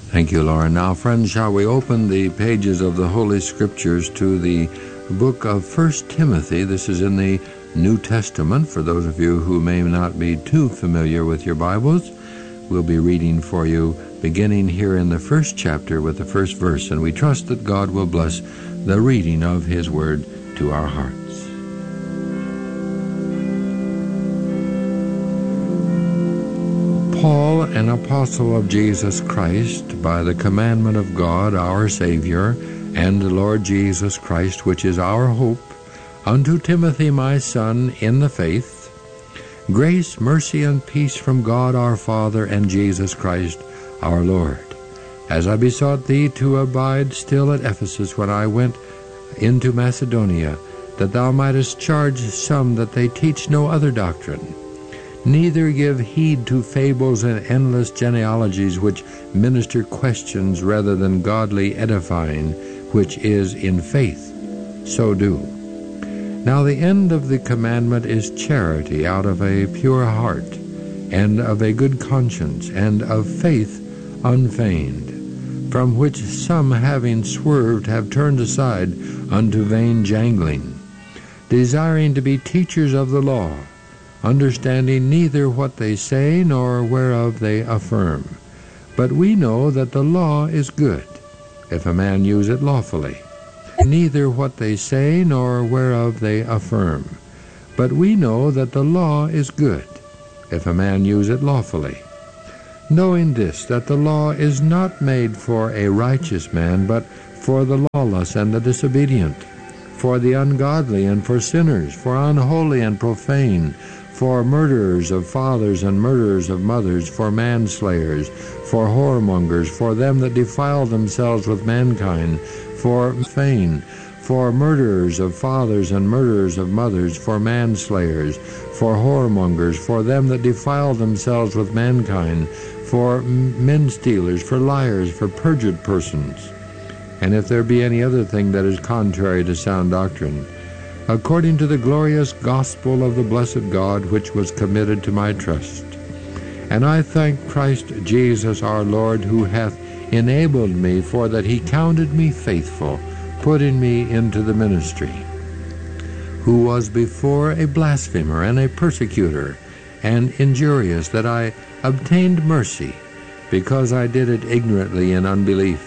Thank you, Lauren. Now, friends, shall we open the pages of the Holy Scriptures to the book of 1 Timothy. This is in the New Testament. For those of you who may not be too familiar with your Bibles, we'll be reading for you beginning here in the first chapter with the first verse, and we trust that God will bless the reading of His Word to our hearts. Paul, an apostle of Jesus Christ, by the commandment of God our Savior, and the Lord Jesus Christ, which is our hope, unto Timothy my son in the faith, grace, mercy, and peace from God our Father and Jesus Christ our Lord. As I besought thee to abide still at Ephesus when I went into Macedonia, that thou mightest charge some that they teach no other doctrine, neither give heed to fables and endless genealogies which minister questions rather than godly edifying, which is in faith. So do. Now the end of the commandment is charity out of a pure heart, and of a good conscience, and of faith unfeigned, from which some having swerved have turned aside unto vain jangling, desiring to be teachers of the law, understanding neither what they say nor whereof they affirm. But we know that the law is good, if a man use it lawfully. Neither what they say nor whereof they affirm. But we know that the law is good, if a man use it lawfully. Knowing this, that the law is not made for a righteous man, but for the lawless and the disobedient, for the ungodly and for sinners, for unholy and profane, for murderers of fathers and murderers of mothers, for manslayers, for whoremongers, for them that defile themselves with mankind, for profane, for murderers of fathers and murderers of mothers, for manslayers, for whoremongers, for them that defile themselves with mankind, for men stealers, for liars, for perjured persons. And if there be any other thing that is contrary to sound doctrine, according to the glorious gospel of the blessed God, which was committed to my trust. And I thank Christ Jesus our Lord, who hath enabled me, for that he counted me faithful, putting me into the ministry, who was before a blasphemer and a persecutor, and injurious, that I obtained mercy, because I did it ignorantly in unbelief.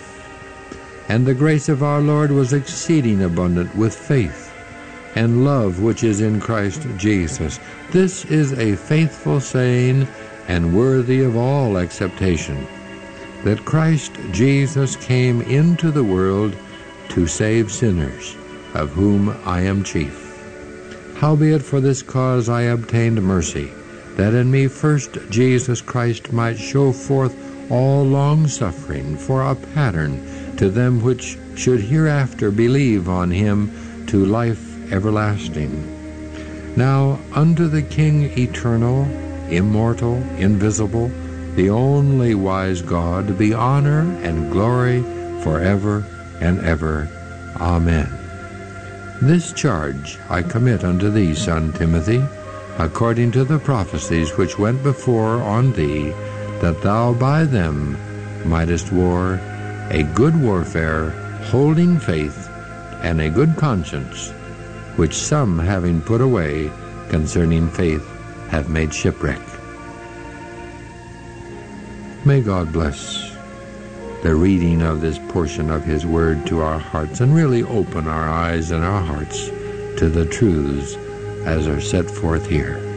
And the grace of our Lord was exceeding abundant with faith and love which is in Christ Jesus. This is a faithful saying, and worthy of all acceptation, that Christ Jesus came into the world to save sinners, of whom I am chief. Howbeit for this cause I obtained mercy, that in me first Jesus Christ might show forth all long-suffering for a pattern to them which should hereafter believe on him to life everlasting. Now unto the King eternal, immortal, invisible, the only wise God, be honor and glory forever and ever. Amen. This charge I commit unto thee, son Timothy, according to the prophecies which went before on thee, that thou by them mightest war a good warfare, holding faith and a good conscience, which some, having put away concerning faith, have made shipwreck. May God bless the reading of this portion of His Word to our hearts, and really open our eyes and our hearts to the truths as are set forth here.